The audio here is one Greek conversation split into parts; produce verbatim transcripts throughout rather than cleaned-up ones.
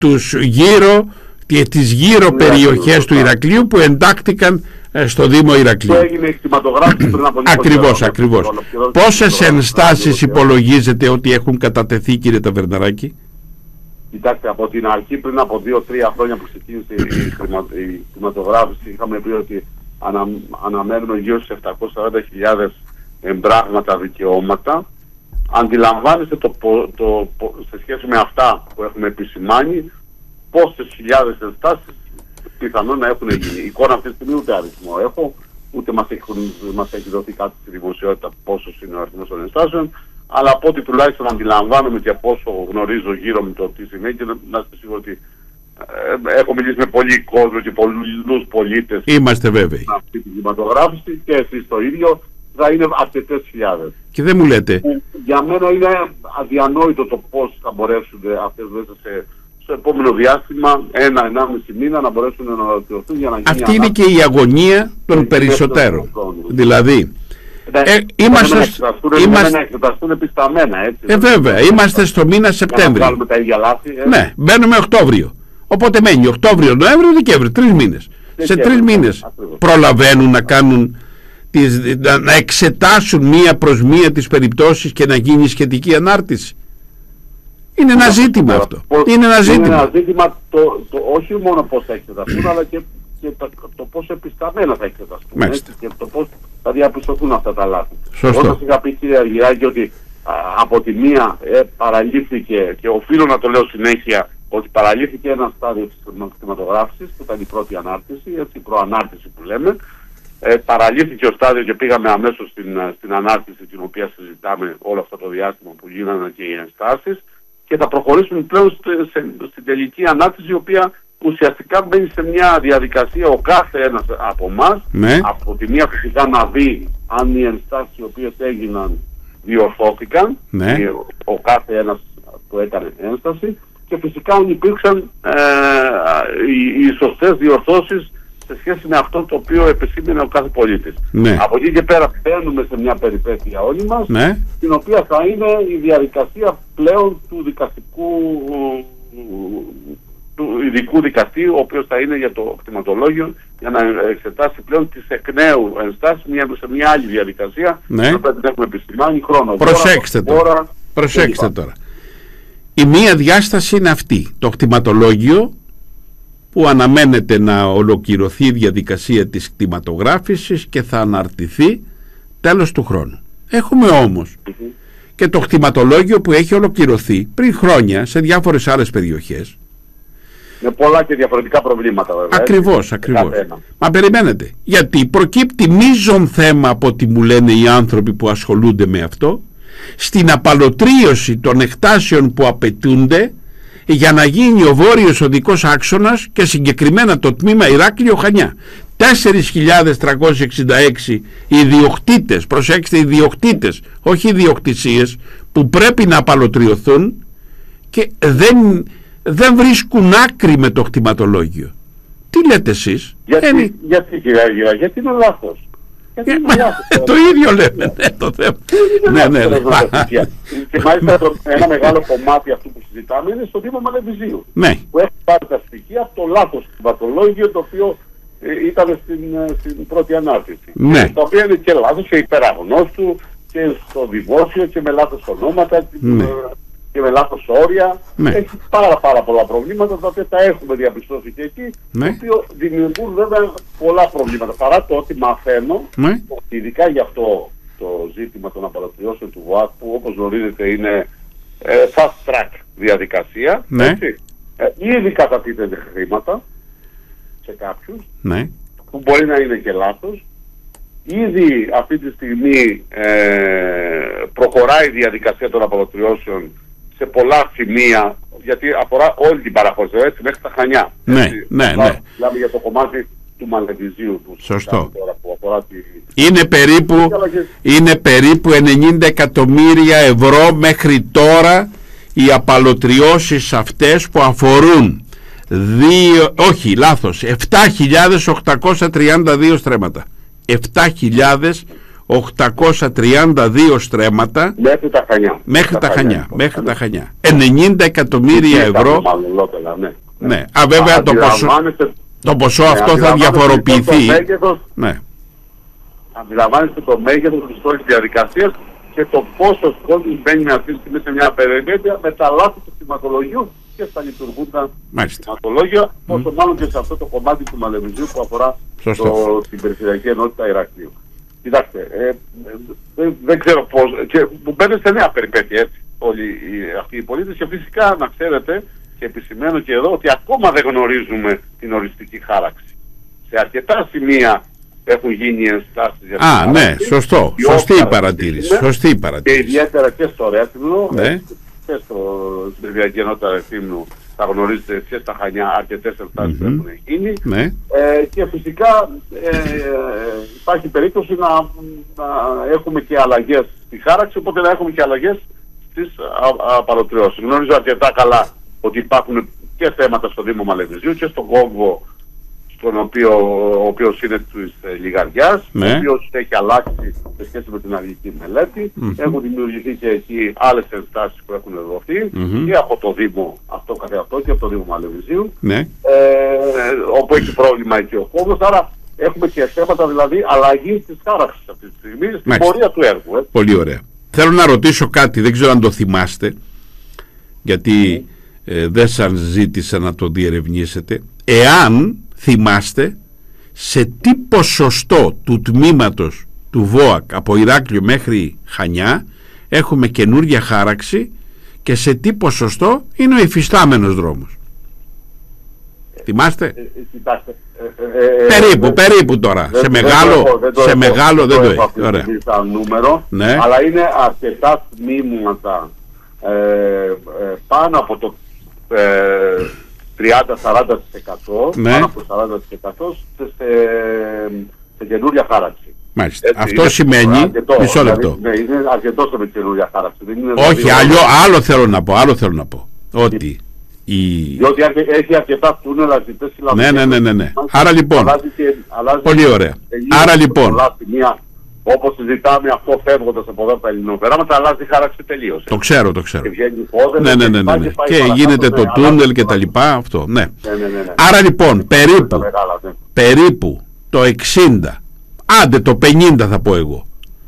τους γύρω, τις γύρω περιοχές του Ηρακλείου που εντάχθηκαν στο Δήμο Ηρακλείου. Έγινε εκτιματογράφηση πριν από λίγο. Ακριβώς, ακριβώς. Πόσες ενστάσεις υπολογίζετε ότι έχουν κατατεθεί, κύριε Ταβερναράκη? Κοιτάξτε, από την αρχή, πριν από δύο τρία χρόνια που ξεκίνησε η χρηματογράφηση, είχαμε πει ότι ανα, αναμένουμε γύρω στις επτακόσιες σαράντα χιλιάδες εμπράγματα δικαιώματα. Αντιλαμβάνεστε το, το, το, σε σχέση με αυτά που έχουμε επισημάνει, πόσες χιλιάδες ενστάσεις πιθανόν να έχουν γίνει. Η εικόνα αυτή τη στιγμή ούτε αριθμό έχω, ούτε μας έχει, μας έχει δοθεί κάτι στη δημοσιότητα πόσος είναι ο αριθμός των ενστάσεων, αλλά από ό,τι τουλάχιστον αντιλαμβάνομαι και από όσο γνωρίζω γύρω με το τι σημαίνει, και να είστε σίγουροι ότι ε, έχω μιλήσει με πολλοί κόσμο και πολλούς πολίτες. Είμαστε βέβαιοι. Αυτή τη δημοσιογράφηση και εσείς το ίδιο, θα είναι αρκετές χιλιάδες. Και δεν μου λέτε. Για μένα είναι αδιανόητο το πώς θα μπορέσουν αυτές μέσα σε, στο επόμενο διάστημα, ένα, ενάμιση μήνα, να μπορέσουν να ολοκληρωθούν για να γίνει. Αυτή είναι και η αγωνία των περισσότερων. Δηλαδή, ε, είμαστε, να εξεταστούν, είμαστε... να εξεταστούν επισταμένα, έτσι. Ε, βέβαια, είμαστε στο μήνα Σεπτέμβριο. Να τα ίδια λάθη, ε. Ναι, μπαίνουμε Οκτώβριο. Οπότε μένει Οκτώβριο, Νοέμβριο, Δεκέμβριο, τρεις μήνες. Σε τρεις μήνες προλαβαίνουν να κάνουν, τις, να εξετάσουν μία προς μία τις περιπτώσεις και να γίνει σχετική ανάρτηση. Είναι ένα ζήτημα αυτό. Είναι ένα ζήτημα. Είναι ένα ζήτημα το, το, όχι μόνο πώς θα εξεταστούν, αλλά και, και το, το πώς επισταμένα θα εξεταστούν. Έτσι, και το πώς θα διαπιστωθούν αυτά τα λάθη. Σωστό. Όταν είχα πει, κύριε Αργυράκη, ότι α, από τη μία ε, παραλήφθηκε, και οφείλω να το λέω συνέχεια, ότι παραλήφθηκε ένα στάδιο της κτηματογράφησης, που ήταν η πρώτη ανάρτηση, έτσι, η προανάρτηση που λέμε. Ε, παραλήφθηκε ο στάδιο και πήγαμε αμέσως στην, στην ανάρτηση, την οποία συζητάμε όλο αυτό το διάστημα που γίνανε και οι ενστάσεις, και θα προχωρήσουμε πλέον st, σε, στην τελική ανάρτηση, η οποία ουσιαστικά μπαίνει σε μια διαδικασία ο κάθε ένας από εμάς, ναι. από τη μία φυσικά να δει αν οι ενστάσεις οι οποίες έγιναν διορθώθηκαν, ναι. και ο κάθε ένας που έκανε ένσταση, και φυσικά αν υπήρξαν ε, οι, οι σωστές διορθώσεις σε σχέση με αυτό το οποίο επεσήμενε ο κάθε πολίτης. Ναι. Από εκεί και πέρα μπαίνουμε σε μια περιπέτεια όλοι μας, ναι. την οποία θα είναι η διαδικασία πλέον του δικαστικού, του ειδικού δικαστή, ο οποίος θα είναι για το κτηματολόγιο, για να εξετάσει πλέον τις εκ νέου ενστάσεις μια, σε μια άλλη διαδικασία, ναι. που την έχουμε επισημάνει χρόνο. Προσέξτε τώρα. τώρα. Προσέξτε τώρα. Η μία διάσταση είναι αυτή, το κτηματολόγιο, που αναμένεται να ολοκληρωθεί η διαδικασία της κτηματογράφησης και θα αναρτηθεί τέλος του χρόνου. Έχουμε όμως mm-hmm. και το κτηματολόγιο που έχει ολοκληρωθεί πριν χρόνια σε διάφορες άλλες περιοχές. Με πολλά και διαφορετικά προβλήματα, βέβαια. Ακριβώς, έτσι, ακριβώς. Μα περιμένετε, γιατί προκύπτει μείζον θέμα από ό,τι μου λένε οι άνθρωποι που ασχολούνται με αυτό, στην απαλωτρίωση των εκτάσεων που απαιτούνται για να γίνει ο βόρειος οδικός άξονας, και συγκεκριμένα το τμήμα Ηράκλειο-Χανιά. τέσσερις χιλιάδες τριακόσιοι εξήντα έξι ιδιοκτήτες, προσέξτε, ιδιοκτήτες, όχι ιδιοκτησίες, που πρέπει να απαλωτριωθούν και δεν, δεν βρίσκουν άκρη με το κτηματολόγιο. Τι λέτε εσείς? Γιατί, είναι... γιατί κύριε Αγγελά, γιατί είναι λάθος? Ε, μα, το ίδιο λέμε, ναι, το θέμα. Ναι, ναι, ναι. Και μάλιστα το, ένα μεγάλο κομμάτι αυτού που συζητάμε είναι στο Δήμο Μαλεβιζίου. Ναι. Που έχει πάρει τα στοιχεία από το λάθος κτηματολόγιο, το οποίο ε, ήταν στην, στην πρώτη ανάρτηση. Ναι. Το οποίο είναι και λάθος και υπεραγνώστου και στο δημόσιο και με λάθος ονόματα. Ναι. Και με λάθος όρια, ναι. Έχει πάρα πάρα πολλά προβλήματα, τα οποία τα έχουμε διαπιστώσει και εκεί, ναι. Το οποίο δημιουργούν βέβαια πολλά προβλήματα, παρά το ότι μαθαίνω, ναι. Ότι ειδικά για αυτό το ζήτημα των απαλωτριώσεων του ΒΟΑΚ, που όπως γνωρίζετε είναι ε, fast track διαδικασία, ναι. Έτσι, ε, ήδη κατατίθενται χρήματα σε κάποιους, ναι. Που μπορεί να είναι και λάθος. Ήδη αυτή τη στιγμή ε, προχωράει η διαδικασία των απαλωτριώσεων σε πολλά σημεία, γιατί αφορά όλη την παραχώρηση, έτσι, μέχρι τα Χανιά. Ναι, έτσι, ναι, αφορά, ναι. Μιλάμε για το κομμάτι του Μαλεβιζίου. Του Σωστό. Τώρα, που αφορά τη... είναι, περίπου, είναι περίπου ενενήντα εκατομμύρια ευρώ μέχρι τώρα οι απαλωτριώσεις αυτές, που αφορούν δύο, όχι λάθος, επτά χιλιάδες οκτακόσια τριάντα δύο στρέμματα. επτά χιλιάδες οκτακόσια τριάντα δύο στρέμματα μέχρι τα Χανιά. Μέχρι τα Χανιά. Μέχρι τα Χανιά. ενενήντα εκατομμύρια ευρώ. Ναι. Ναι. Α, βέβαια το ποσό, το ποσό αυτό θα διαφοροποιηθεί. Ναι. Αντιλαμβάνεστε το μέγεθος της όλης διαδικασίας και το πόσο κόσμος μπαίνει αυτή τη στιγμή σε μια περιπέτεια με τα λάθη του κτηματολογίου και στα λειτουργούντα κτηματολόγια, mm. πόσο μάλλον και σε αυτό το κομμάτι του Μαλεβιζίου που αφορά το, την περιφερειακή ενότητα Ηρακλείου. Κοιτάξτε, ε, ε, δεν, δεν ξέρω πώς, και μου μπαίνουν σε νέα περιπέτεια έτσι όλοι οι, αυτοί οι πολίτες και φυσικά να ξέρετε και επισημαίνω και εδώ ότι ακόμα δεν γνωρίζουμε την οριστική χάραξη. Σε αρκετά σημεία έχουν γίνει ενστάσεις για την Α, ναι, σωστό. Σωστή η παρατήρηση. Σωστή η παρατήρηση. Και ιδιαίτερα και στο Ρέθυμνο, ναι. και στο, στην περιφερειακή ενότητα Ρέθυμνου, θα γνωρίζετε και στα Χανιά αρκετές ενστάσεις mm-hmm. που έχουν γίνει. Ναι. Ε, και φυσικά ε, υπάρχει περίπτωση να, να έχουμε και αλλαγές στη χάραξη, οπότε να έχουμε και αλλαγές στις απαλωτριώσεις. Γνωρίζω αρκετά καλά ότι υπάρχουν και θέματα στο Δήμο Μαλεβιζίου και στον κόμβο, τον οποίο, ο οποίος είναι της ε, Λιγαριάς, ναι. ο οποίος έχει αλλάξει σε σχέση με την αρχική μελέτη. Mm-hmm. Έχουν δημιουργηθεί και εκεί άλλες ενστάσεις που έχουν δοθεί mm-hmm. και από το Δήμο αυτό καθεαυτό και από το Δήμο Μαλεβιζίου, ναι. ε, όπου έχει πρόβλημα εκεί ο κόμβος. Άρα έχουμε και θέματα δηλαδή αλλαγής της χάραξης αυτή τη στιγμή στην πορεία του έργου. Ε. Πολύ ωραία. Θέλω να ρωτήσω κάτι, δεν ξέρω αν το θυμάστε, γιατί mm. ε, δεν σας ζήτησα να το διερευνήσετε. Εάν θυμάστε σε τι ποσοστό του τμήματος του ΒΟΑΚ από Ηράκλειο μέχρι Χανιά έχουμε καινούργια χάραξη και σε τι ποσοστό είναι ο υφιστάμενος δρόμος. Ε, θυμάστε? Ε, ε, κοιτάξτε, ε, ε, περίπου, ε, περίπου τώρα. Δεν, σε δεν μεγάλο, το έχω, σε μεγάλο δεν το έχει. Ωραία. Νούμερο, ναι. Αλλά είναι αρκετά τμήματα ε, ε, πάνω από το ε, τριάντα με σαράντα τοις εκατό, ναι. πάνω από σαράντα τοις εκατό σε, σε, σε καινούρια χάραξη. Μάλιστα. Έτσι, αυτό σημαίνει, αρκετό, μισό λεπτό. Δηλαδή, ναι, είναι αρκετό σε καινούρια χάραξη. Δεν είναι όχι, δηλαδή, άλλο, άλλο θέλω να πω, άλλο θέλω να πω. Ότι η... διότι έχει αρκετά τούνελ, αρκετές συλλαβικές. Ναι, ναι, ναι, ναι. Άρα λοιπόν, και, αλλάζει, πολύ ωραία. Άρα λοιπόν, όπως συζητάμε αυτό φεύγοντας από εδώ τα ελληνοπεράματα, αλλάζει η χάραξη τελείως. Το ξέρω, το ξέρω. Και βγαίνει πόδες, ναι, ναι, ναι, ναι, ναι. Και, και γίνεται το ναι, τούνελ και τα λοιπά, αυτό, ναι. Ναι, ναι, ναι, ναι. Άρα λοιπόν, περίπου, μεγάλα, ναι. περίπου το εξήντα, άντε το πενήντα θα πω εγώ,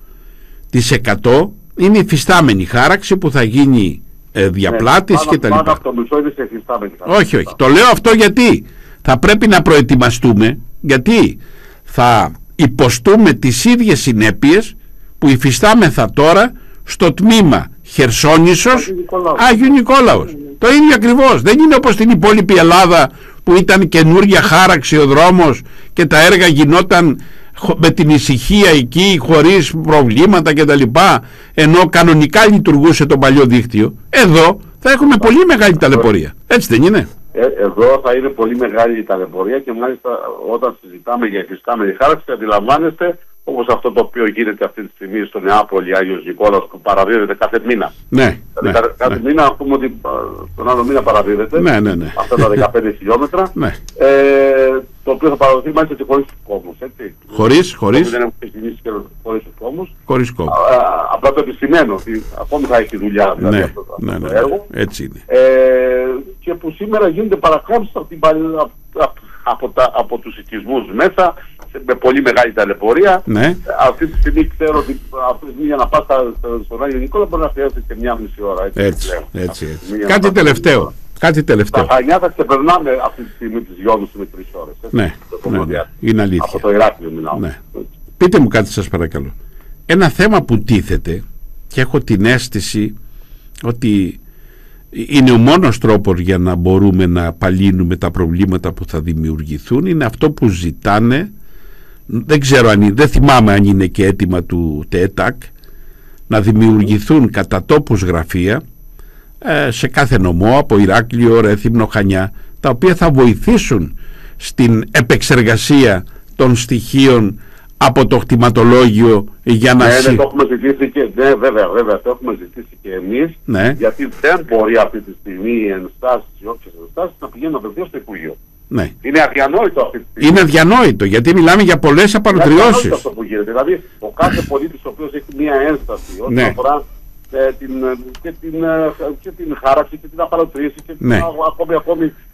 της εκατό είναι η φυστάμενη χάραξη που θα γίνει ε, διαπλάτης ναι, και τα λοιπά. Πάνω από το μισό είναι σε φυστάμενη χάραξη. Όχι, όχι. Το λέω αυτό γιατί θα πρέπει να προετοιμαστούμε, γιατί θα υποστούμε τις ίδιες συνέπειες που υφιστάμεθα τώρα στο τμήμα Χερσόνησος Άγιου Νικόλαος. Το ίδιο ακριβώς. Δεν είναι όπως στην υπόλοιπη Ελλάδα που ήταν καινούρια χάραξη ο δρόμος και τα έργα γινόταν με την ησυχία εκεί χωρίς προβλήματα κτλ, ενώ κανονικά λειτουργούσε το παλιό δίκτυο. Εδώ θα έχουμε πολύ μεγάλη ταλαιπωρία. Έτσι δεν είναι? Ε, εδώ θα είναι πολύ μεγάλη η ταλαιπωρία και μάλιστα όταν συζητάμε για υφιστάμενη χάραξη αντιλαμβάνεστε, όπως αυτό το οποίο γίνεται αυτή τη στιγμή στο Νεάπολη Άγιος Νικόλαος που παραδίδεται κάθε μήνα. Ναι, δηλαδή, ναι, κάθε ναι. μήνα ας πούμε ότι τον άλλο μήνα παραδίδεται, ναι, ναι, ναι. αυτά τα δεκαπέντε χιλιόμετρα, ναι. ε, το οποίο θα παραδοθεί μάλιστα και χωρίς τους κόμμους, έτσι. Χωρίς, χωρίς. Δεν έχουμε ξεκινήσει και χωρίς τους κόμμους. Χωρίς κόμμους. Απλά το επισημαίνω ότι ακόμη θα έχει δουλειά δηλαδή, ναι, αυτό, ναι, αυτό ναι, το έργο. Έτσι είναι. Ε, και που σήμερα γίνονται παρακάμψεις από, από, από, από, από τους οικισμούς μέσα, με πολύ μεγάλη ταλαιπωρία. Ναι. Αυτή τη στιγμή ξέρω ότι αυτή τη στιγμή για να πας στον Άγιο Νικόλα μπορεί να χρειάζεται και μια μισή ώρα. Έτσι, έτσι, έτσι, έτσι. Κάτι τελευταίο. Κάτι τελευταίο. Τα Χανιά θα ξεπερνάμε αυτή τη στιγμή τις δυόμισι με τρεις ώρες. Ναι, ναι, ναι. Είναι αλήθεια. Από το Ηράκλειο μιλάω. Ναι. Πείτε μου κάτι σας παρακαλώ. Ένα θέμα που τίθεται και έχω την αίσθηση ότι είναι ο μόνος τρόπος για να μπορούμε να απαλύνουμε τα προβλήματα που θα δημιουργηθούν, είναι αυτό που ζητάνε, δεν ξέρω αν είναι, δεν θυμάμαι αν είναι και αίτημα του ΤΕΤΑΚ, να δημιουργηθούν κατά τόπους γραφεία ε, σε κάθε νομό από Ηράκλειο, Ρέθυμνο, Χανιά, τα οποία θα βοηθήσουν στην επεξεργασία των στοιχείων από το κτηματολόγιο για να... Ναι, ναι, το έχουμε ζητήσει και, ναι, βέβαια, βέβαια, το έχουμε ζητήσει και εμείς, ναι. Γιατί δεν μπορεί αυτή τη στιγμή οι ενστάσεις, οι όποιες ενστάσεις να πηγαίνουν απευθείας στο Υπουργείο. Ναι. Είναι αδιανόητο αυτή τη στιγμή. Είναι αδιανόητο, γιατί μιλάμε για πολλές απαλωτριώσεις. Είναι αδιανόητο αυτό που γίνεται. Δηλαδή, ο κάθε πολίτης ο οποίος έχει μία ένσταση όσον ναι. αφορά ε, την, και, την, και την χάραξη και την απαλωτρίωση και ναι. την, ακόμη, ακόμη